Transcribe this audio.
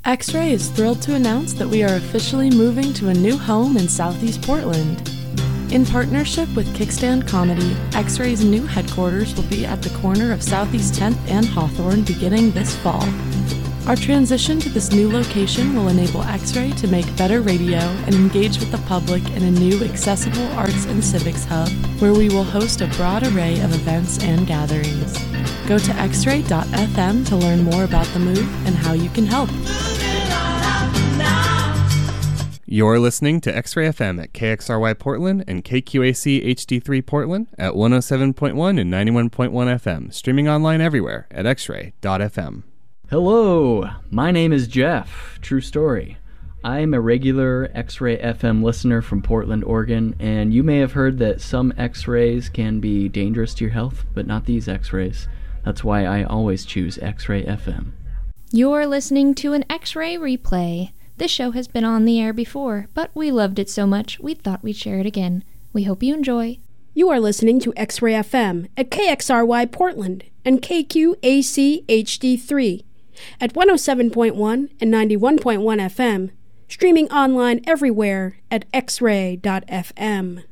X-Ray is thrilled to announce that we are officially moving to a new home in Southeast Portland. In partnership with Kickstand Comedy, X-Ray's new headquarters will be at the corner of Southeast 10th and Hawthorne beginning this fall. Our transition to this new location will enable X-Ray to make better radio and engage with the public in a new accessible arts and civics hub where we will host a broad array of events and gatherings. Go to xray.fm to learn more about the move and how you can help. You're listening to X-Ray FM at KXRY Portland and KQAC HD3 Portland at 107.1 and 91.1 FM, streaming online everywhere at xray.fm. Hello, my name is Jeff. True story. I'm a regular X-Ray FM listener from Portland, Oregon, and you may have heard that some X-rays can be dangerous to your health, but not these X-rays. That's why I always choose X-Ray FM. You're listening to an X-Ray replay. This show has been on the air before, but we loved it so much we thought we'd share it again. We hope you enjoy. You are listening to X-Ray FM at KXRY Portland and KQAC HD3 at 107.1 and 91.1 FM, streaming online everywhere at xray.fm.